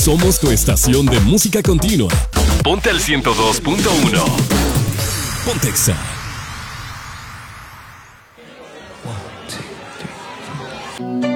Somos tu estación de música continua. Ponte al 102.1. Pontexa. One, two, three, four.